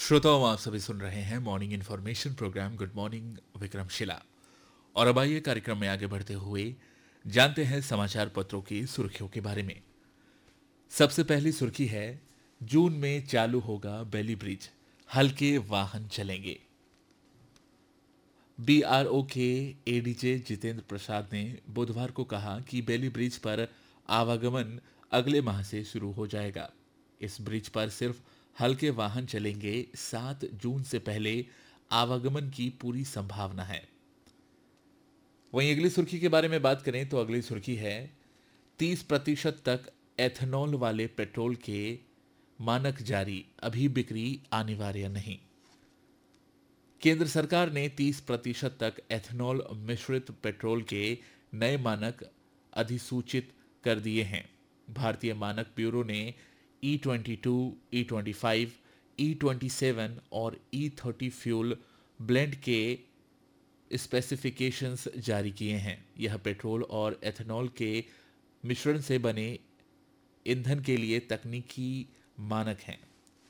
श्रोताओं, आप सभी सुन रहे हैं morning information programme good morning Vikramshila. और अब आइए कार्यक्रम में आगे बढ़ते हुए जानते हैं समाचार पत्रों की सुर्खियों के बारे में। सबसे पहली सुर्खी है, जून में चालू होगा बेली ब्रिज, हल्के वाहन चलेंगे। बीआरओ के एडीजे जितेंद्र प्रसाद ने बुधवार को कहा कि बेली ब्रिज पर आवागमन अगले माह से शुरू हो जाएगा। इस ब्रिज पर सिर्फ हल्के वाहन चलेंगे। 7 जून से पहले आवागमन की पूरी संभावना है। वहीं अगली सुर्खी के बारे में बात करें तो अगली सुर्खी है, 30% तक एथेनॉल वाले पेट्रोल के मानक जारी, अभी बिक्री अनिवार्य नहीं। केंद्र सरकार ने 30% तक एथेनॉल मिश्रित पेट्रोल के नए मानक अधिसूचित कर दिए हैं। भारतीय मानक ब्यूरो ने E22, E25, E27 और E30 फ्यूल ब्लेंड के स्पेसिफिकेशंस जारी किए हैं। यह पेट्रोल और एथेनॉल के मिश्रण से बने ईंधन के लिए तकनीकी मानक हैं।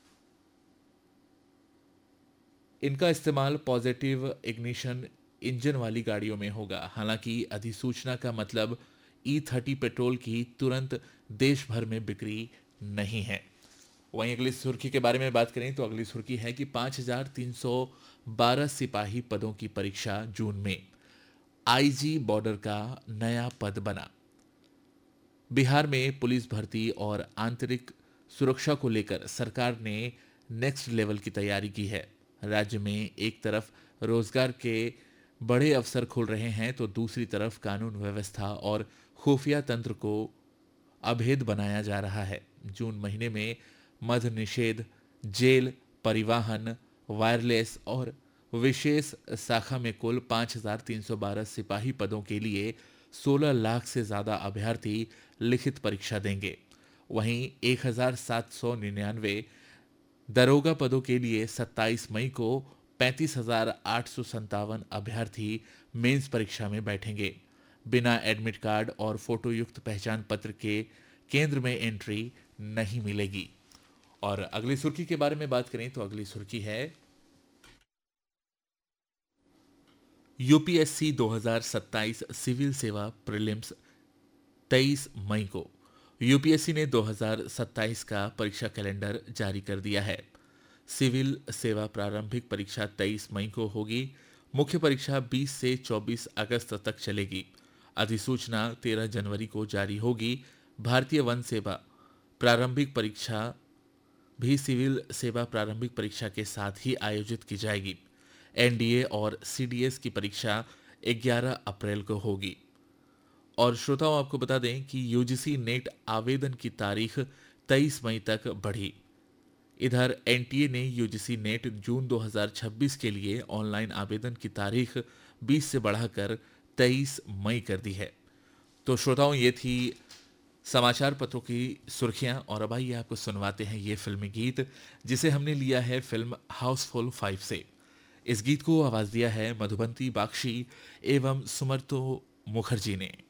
इनका इस्तेमाल पॉजिटिव इग्निशन इंजन वाली गाड़ियों में होगा। हालांकि अधिसूचना का मतलब E30 पेट्रोल की तुरंत देश भर में बिक्री नहीं है। वहीं अगली सुर्खी के बारे में बात करें तो अगली सुर्खी है कि 5,312 सिपाही पदों की परीक्षा जून में, आईजी बॉर्डर का नया पद बना। बिहार में पुलिस भर्ती और आंतरिक सुरक्षा को लेकर सरकार ने नेक्स्ट लेवल की तैयारी की है। राज्य में एक तरफ रोजगार के बड़े अवसर खुल रहे हैं तो दूसरी तरफ कानून व्यवस्था और खुफिया तंत्र को अभेद बनाया जा रहा है। जून महीने में मद्य निषेध, जेल, परिवहन, वायरलेस और विशेष शाखा में कुल 5,312 सिपाही पदों के लिए 16 लाख से ज्यादा अभ्यर्थी लिखित परीक्षा देंगे। वहीं 1,799 दरोगा पदों के लिए 27 मई को 35,857 अभ्यर्थी मेंस परीक्षा में बैठेंगे। बिना एडमिट कार्ड और फोटो युक्त पहचान पत्र के केंद्र में एंट्री नहीं मिलेगी। और अगली सुर्खी के बारे में बात करें तो अगली सुर्खी है, यूपीएससी 2027 सिविल सेवा प्रीलिम्स 23 मई को। यूपीएससी ने 2027 का परीक्षा कैलेंडर जारी कर दिया है। सिविल सेवा प्रारंभिक परीक्षा 23 मई को होगी। मुख्य परीक्षा 20 से 24 अगस्त तक चलेगी। अधिसूचना 13 जनवरी को जारी होगी। भारतीय वन सेवा प्रारंभिक परीक्षा भी सिविल सेवा प्रारंभिक परीक्षा के साथ ही आयोजित की जाएगी। एनडीए और सीडीएस की परीक्षा 11 अप्रैल को होगी। और श्रोताओं, आपको बता दें कि यूजीसी नेट आवेदन की तारीख 23 मई तक बढ़ी। इधर एनटीए ने यूजीसी नेट जून 2026 के लिए ऑनलाइन आवेदन की तारीख 20 से बढ़ाकर 23 मई कर दी है। तो श्रोताओं, ये थी समाचार पत्रों की सुर्खियां। और अब आइए आपको सुनवाते हैं ये फिल्मी गीत, जिसे हमने लिया है फिल्म हाउसफुल 5 से। इस गीत को आवाज दिया है मधुबंती बागशी एवं सुमर्तो मुखर्जी ने।